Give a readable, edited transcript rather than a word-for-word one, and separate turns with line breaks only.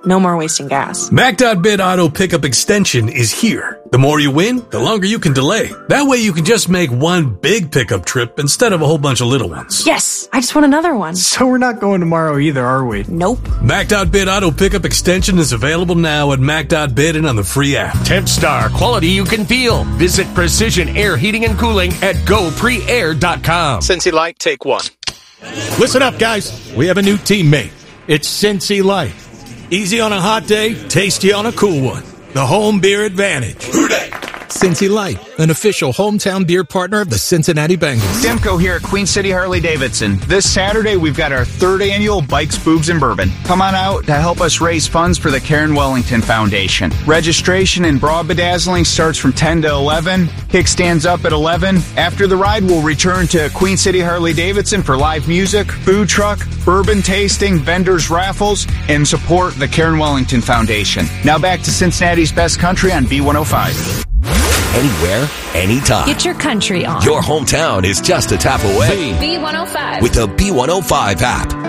no more wasting gas.
Mac.bid Auto Pickup Extension is here. The more you win, the longer you can delay. That way you can just make one big pickup trip instead of a whole bunch of little ones.
Yes, I just want another one.
So we're not going tomorrow either, are we?
Nope.
Mac.bid Auto Pickup Extension is available now at Mac.bid and on the free app.
10-star quality you can feel. Visit Precision Air Heating and Cooling at GoPreAir.com.
Cincy Light, take one.
Listen up, guys. We have a new teammate. It's Cincy Light. Easy on a hot day, tasty on a cool one. The home beer advantage.
Cincy Light, an official hometown beer partner of the Cincinnati Bengals.
Demko here at Queen City Harley-Davidson. This Saturday, we've got our third annual Bikes, Boobs, and Bourbon. Come on out to help us raise funds for the Karen Wellington Foundation. Registration and bra bedazzling starts from 10 to 11. Kickstands up at 11. After the ride, we'll return to Queen City Harley-Davidson for live music, food truck, bourbon tasting, vendors, raffles, and support the Karen Wellington Foundation. Now back to Cincinnati's best country on B105.
Anywhere, anytime.
Get your country on.
Your hometown is just a tap away.
B105.
With the B105 app.